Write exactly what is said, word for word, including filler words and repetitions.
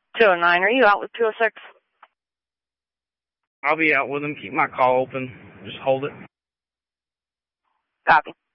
two oh nine, are you out with two oh six? I'll be out with him. Keep my call open. Just hold it. Copy.